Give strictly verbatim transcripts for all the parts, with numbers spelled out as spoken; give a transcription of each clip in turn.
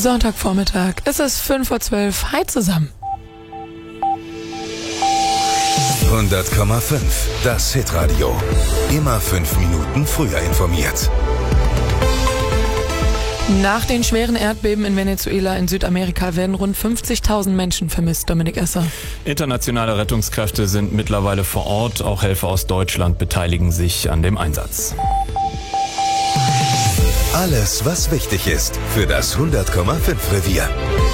Sonntagvormittag. Es ist fünf Uhr zwölf. Hi zusammen. hundert Komma fünf, das Hitradio. Immer fünf Minuten früher informiert. Nach den schweren Erdbeben in Venezuela in Südamerika werden rund fünfzigtausend Menschen vermisst, Dominik Esser. Internationale Rettungskräfte sind mittlerweile vor Ort. Auch Helfer aus Deutschland beteiligen sich an dem Einsatz. Alles, was wichtig ist für das hundert Komma fünf Revier.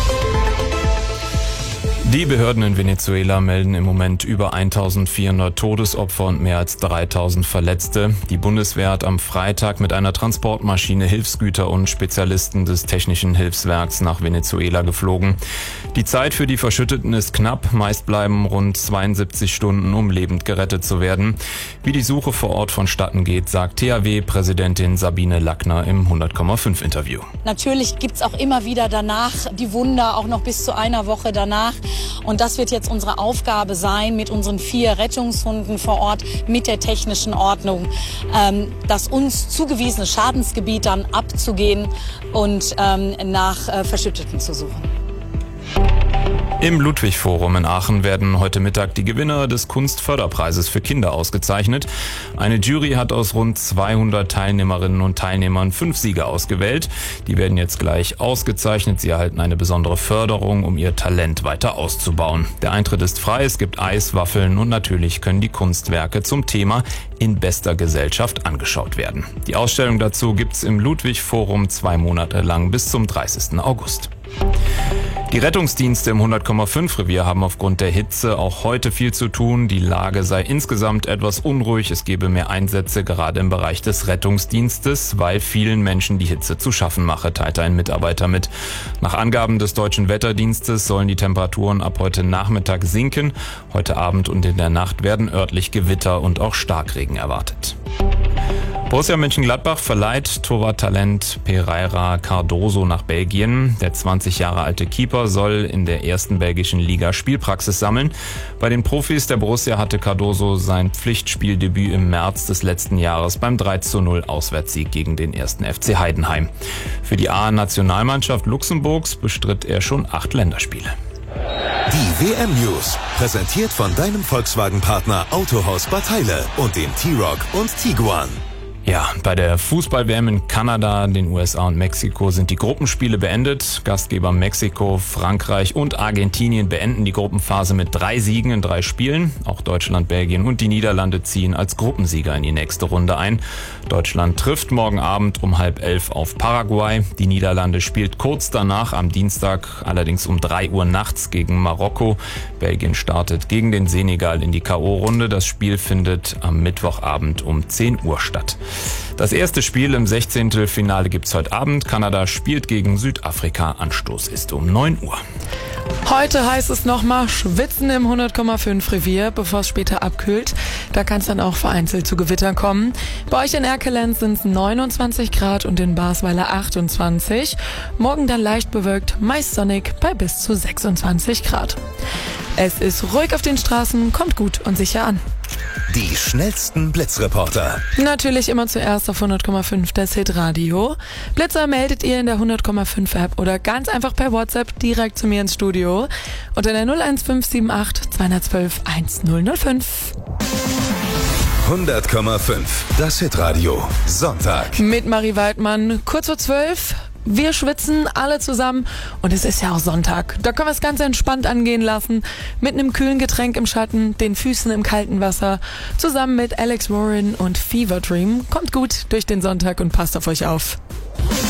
Die Behörden in Venezuela melden im Moment über eintausendvierhundert Todesopfer und mehr als dreitausend Verletzte. Die Bundeswehr hat am Freitag mit einer Transportmaschine Hilfsgüter und Spezialisten des Technischen Hilfswerks nach Venezuela geflogen. Die Zeit für die Verschütteten ist knapp. Meist bleiben rund zweiundsiebzig Stunden, um lebend gerettet zu werden. Wie die Suche vor Ort vonstatten geht, sagt T H W-Präsidentin Sabine Lackner im hundert Komma fünf Interview. Natürlich gibt's auch immer wieder danach die Wunder, auch noch bis zu einer Woche danach. Und das wird jetzt unsere Aufgabe sein, mit unseren vier Rettungshunden vor Ort, mit der technischen Ordnung, ähm, das uns zugewiesene Schadensgebiet dann abzugehen und ähm, nach äh, Verschütteten zu suchen. Im Ludwig-Forum in Aachen werden heute Mittag die Gewinner des Kunstförderpreises für Kinder ausgezeichnet. Eine Jury hat aus rund zweihundert Teilnehmerinnen und Teilnehmern fünf Sieger ausgewählt. Die werden jetzt gleich ausgezeichnet. Sie erhalten eine besondere Förderung, um ihr Talent weiter auszubauen. Der Eintritt ist frei, es gibt Eis, Waffeln und natürlich können die Kunstwerke zum Thema in bester Gesellschaft angeschaut werden. Die Ausstellung dazu gibt's im Ludwig-Forum zwei Monate lang bis zum dreißigsten August. Die Rettungsdienste im hundert Komma fünf Revier haben aufgrund der Hitze auch heute viel zu tun. Die Lage sei insgesamt etwas unruhig. Es gebe mehr Einsätze, gerade im Bereich des Rettungsdienstes, weil vielen Menschen die Hitze zu schaffen mache, teilte ein Mitarbeiter mit. Nach Angaben des Deutschen Wetterdienstes sollen die Temperaturen ab heute Nachmittag sinken. Heute Abend und in der Nacht werden örtlich Gewitter und auch Starkregen erwartet. Borussia Mönchengladbach verleiht Torwarttalent Pereira Cardoso nach Belgien. Der zwanzig Jahre alte Keeper soll in der ersten belgischen Liga Spielpraxis sammeln. Bei den Profis der Borussia hatte Cardoso sein Pflichtspieldebüt im März des letzten Jahres beim drei zu null Auswärtssieg gegen den ersten F C Heidenheim. Für die A-Nationalmannschaft Luxemburgs bestritt er schon acht Länderspiele. Die W M-News, präsentiert von deinem Volkswagen-Partner Autohaus Bad Heile und dem T-Roc und Tiguan. Ja, bei der Fußball-W M in Kanada, den U S A und Mexiko sind die Gruppenspiele beendet. Gastgeber Mexiko, Frankreich und Argentinien beenden die Gruppenphase mit drei Siegen in drei Spielen. Auch Deutschland, Belgien und die Niederlande ziehen als Gruppensieger in die nächste Runde ein. Deutschland trifft morgen Abend um halb elf auf Paraguay. Die Niederlande spielt kurz danach am Dienstag, allerdings um drei Uhr nachts gegen Marokko. Belgien startet gegen den Senegal in die K O-Runde. Das Spiel findet am Mittwochabend um zehn Uhr statt. Das erste Spiel im Sechzehntelfinale gibt's heute Abend. Kanada spielt gegen Südafrika. Anstoß ist um neun Uhr. Heute heißt es nochmal schwitzen im hundert Komma fünf Revier, bevor es später abkühlt. Da kann es dann auch vereinzelt zu Gewittern kommen. Bei euch in Erkelenz sind es neunundzwanzig Grad und in Basweiler achtundzwanzig. Morgen dann leicht bewölkt, meist sonnig bei bis zu sechsundzwanzig Grad. Es ist ruhig auf den Straßen, kommt gut und sicher an. Die schnellsten Blitzreporter. Natürlich immer zuerst auf hundert Komma fünf das Hitradio. Blitzer meldet ihr in der hundert Komma fünf App oder ganz einfach per WhatsApp direkt zu mir ins Studio unter der null eins fünf sieben acht zwei eins zwei eins null null fünf. hundert Komma fünf, das Hitradio. Sonntag. Mit Marie Waldmann, kurz vor zwölf. Wir schwitzen alle zusammen und es ist ja auch Sonntag. Da können wir es ganz entspannt angehen lassen. Mit einem kühlen Getränk im Schatten, den Füßen im kalten Wasser. Zusammen mit Alex Warren und Fever Dream. Kommt gut durch den Sonntag und passt auf euch auf.